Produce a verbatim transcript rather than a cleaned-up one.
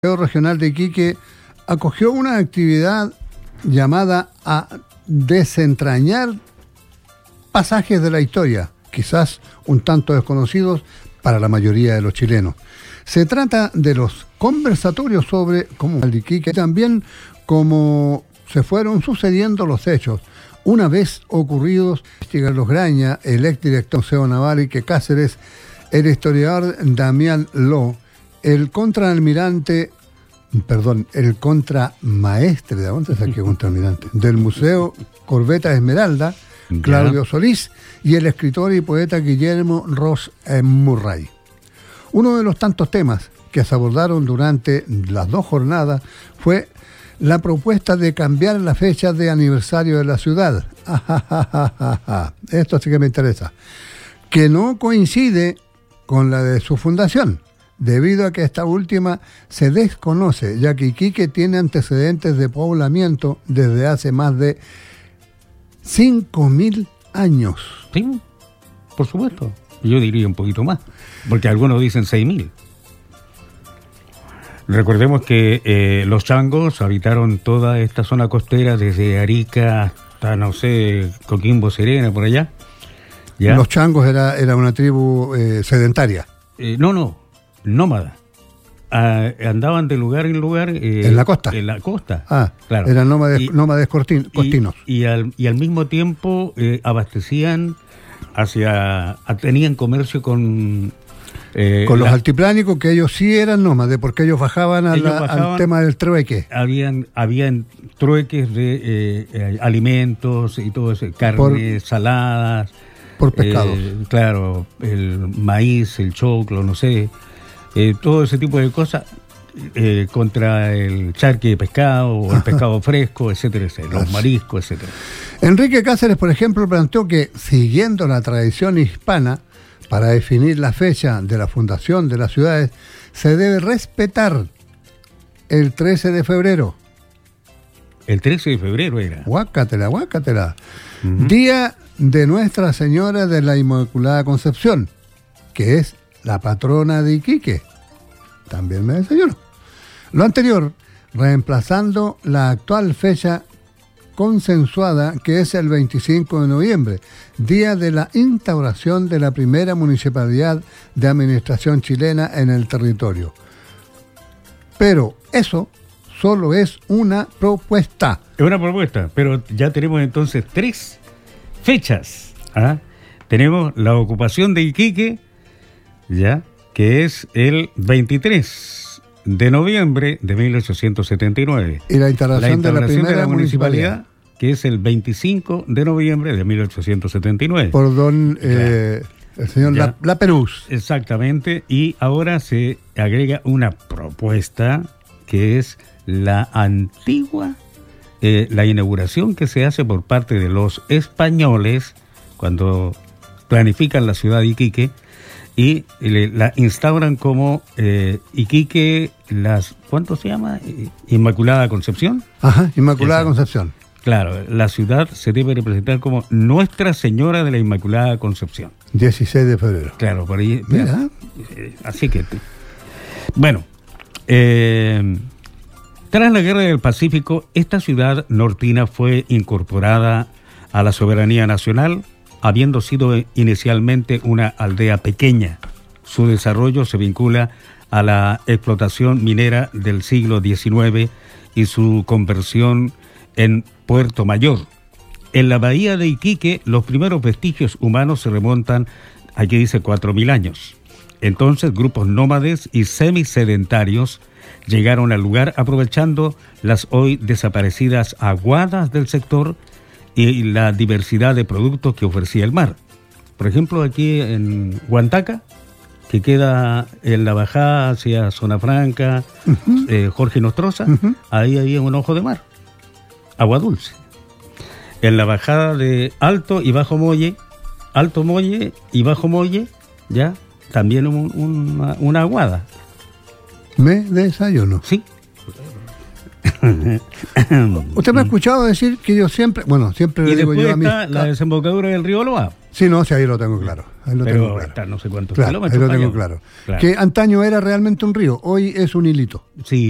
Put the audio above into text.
Museo Regional de Iquique acogió una actividad llamada a desentrañar pasajes de la historia, quizás un tanto desconocidos para la mayoría de los chilenos. Se trata de los conversatorios sobre cómo el Iquique, también cómo se fueron sucediendo los hechos. Una vez ocurridos, Carlos Graña, el exdirector del Museo Naval Iquique Cáceres, el historiador Damián Ló, el contraalmirante, perdón, el contramaestre, ¿de dónde saqué contraalmirante? Del Museo Corbeta Esmeralda, Claudio Solís, y el escritor y poeta Guillermo Ros Murray. Uno de los tantos temas que se abordaron durante las dos jornadas fue la propuesta de cambiar la fecha de aniversario de la ciudad. Esto sí que me interesa. Que no coincide con la de su fundación, debido a que esta última se desconoce, ya que Iquique tiene antecedentes de poblamiento desde hace más de cinco mil años. Sí, por supuesto. Yo diría un poquito más, porque algunos dicen seis mil. Recordemos que eh, los changos habitaron toda esta zona costera, desde Arica hasta, no sé, Coquimbo, Serena, por allá. ¿Ya? Los changos era, era una tribu eh, sedentaria. Eh, no, no, nómada. Ah, andaban de lugar en lugar. Eh, ¿En la costa? En la costa. Ah, claro. Eran nómades, y, nómades cortin, costinos. Y, y, al, y al mismo tiempo eh, abastecían hacia. A, tenían comercio con. Eh, con los la, altiplánicos, que ellos sí eran nómades, porque ellos bajaban, a ellos la, bajaban al tema del trueque. Habían, habían trueques de eh, eh, alimentos y todo eso, carnes, saladas. Por pescados. Eh, claro, el maíz, el choclo, no sé, eh, todo ese tipo de cosas eh, contra el charque de pescado, o el pescado fresco, etcétera, etcétera, los mariscos, etcétera. Enrique Cáceres, por ejemplo, planteó que, siguiendo la tradición hispana, para definir la fecha de la fundación de las ciudades, se debe respetar el trece de febrero. El trece de febrero era. Guácatela, guácatela. Uh-huh. Día de Nuestra Señora de la Inmaculada Concepción, que es la patrona de Iquique. También me desayuno. Lo anterior, reemplazando la actual fecha consensuada, que es el veinticinco de noviembre, día de la instauración de la primera municipalidad de administración chilena en el territorio. Pero eso solo es una propuesta. Es una propuesta, pero ya tenemos entonces tres fechas. ¿Ah? Tenemos la ocupación de Iquique, ya, que es el veintitrés de noviembre de mil ochocientos setenta y nueve. Y la instalación, la instauración de la primera de la municipalidad, municipalidad, que es el veinticinco de noviembre de mil ochocientos setenta y nueve. Por don eh, el señor La, La Perús. Exactamente, y ahora se agrega una propuesta que es la antigua, eh, la inauguración que se hace por parte de los españoles cuando planifican la ciudad de Iquique y le, la instauran como eh, Iquique, las, ¿cuánto se llama? Inmaculada Concepción. Ajá, Inmaculada Esa. Concepción. Claro, la ciudad se debe representar como Nuestra Señora de la Inmaculada Concepción. dieciséis de febrero. Claro, por ahí. Mira. Eh, así que, bueno, eh, tras la Guerra del Pacífico, esta ciudad nortina fue incorporada a la soberanía nacional, habiendo sido inicialmente una aldea pequeña. Su desarrollo se vincula a la explotación minera del siglo diecinueve y su conversión en Puerto Mayor. En la bahía de Iquique, los primeros vestigios humanos se remontan, aquí dice, cuatro mil años. Entonces, grupos nómades y semisedentarios llegaron al lugar aprovechando las hoy desaparecidas aguadas del sector y la diversidad de productos que ofrecía el mar. Por ejemplo, aquí en Huantaca, que queda en la bajada hacia Zona Franca, uh-huh. eh, Jorge Nostroza, uh-huh. ahí había un ojo de mar, agua dulce. En la bajada de Alto y Bajo Molle, Alto Molle y Bajo Molle, ya, también un, un, una, una aguada. Me desayuno. Sí. Usted me ha escuchado decir que yo siempre, bueno, siempre le digo yo a mí. Y después está la desembocadura del río Loa. Sí, no, sí, ahí lo tengo claro. Ahí lo Pero tengo claro. está no sé cuántos claro, kilómetros. Ahí lo tengo claro. claro. Que antaño era realmente un río, hoy es un hilito. Sí.